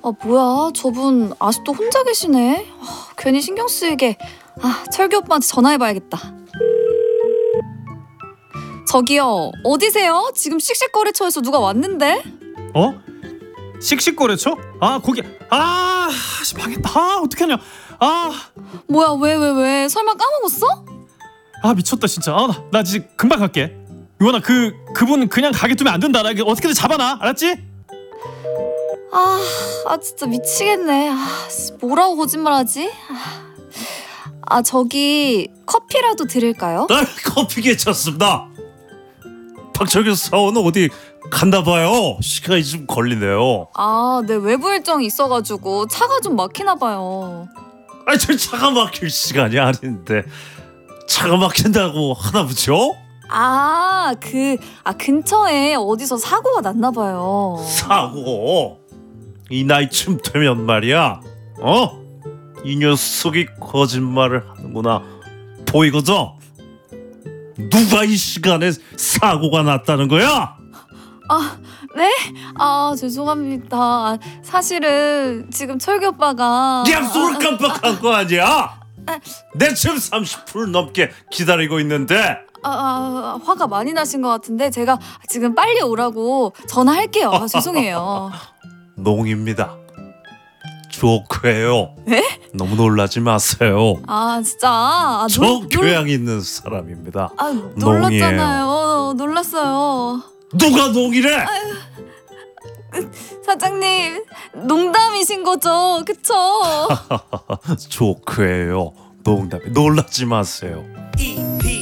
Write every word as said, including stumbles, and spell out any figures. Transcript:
아, 뭐야, 저분 아직도 혼자 계시네. 아, 괜히 신경 쓰이게. 아, 철기 오빠한테 전화해봐야겠다. 저기요, 어디세요? 지금 씩씩거래처에서 누가 왔는데? 어? 씩씩거래처? 아 거기 아 씨, 망했다. 아 어떡하냐. 아, 뭐야, 왜, 왜, 왜? 설마 까먹었어? 아 미쳤다 진짜. 아, 나, 나 지금 금방 갈게. 유원아, 그 그분 그냥 가게 두면 안 된다. 나 이거 어떻게든 잡아놔, 알았지? 아, 아 진짜 미치겠네. 아, 씨, 뭐라고 거짓말하지? 아, 아, 저기 커피라도 드릴까요? 아, 커피 괜찮습니다. 박철규 사원은 어디 갔나 봐요. 시간이 좀 걸리네요. 아, 네, 외부 일정이 있어가지고 차가 좀 막히나 봐요. 아니, 저 차가 막힐 시간이 아닌데 차가 막힌다고 하나 보죠? 아, 그, 아, 근처에 어디서 사고가 났나 봐요. 사고. 이 나이쯤 되면 말이야, 어? 이 녀석이 거짓말을 하는구나 보이거든. 누가 이 시간에 사고가 났다는 거야? 아, 네? 아, 죄송합니다. 아, 사실은 지금 철기 오빠가 약속을 아, 깜빡한 거 아니야? 아. 내 지금 삼십 분 넘게 기다리고 있는데. 아, 아, 화가 많이 나신 것 같은데 제가 지금 빨리 오라고 전화할게요. 아, 죄송해요. 농입니다. 조크예요. 네? 너무 놀라지 마세요. 아, 진짜. 아, 저 놀- 놀- 교양 있는 사람입니다. 아, 농이에요. 놀랐잖아요. 놀랐어요. 누가 농이래? 사장님, 농담이신 거죠? 그쵸? 조크예요. 농담이. 놀라지 마세요. 이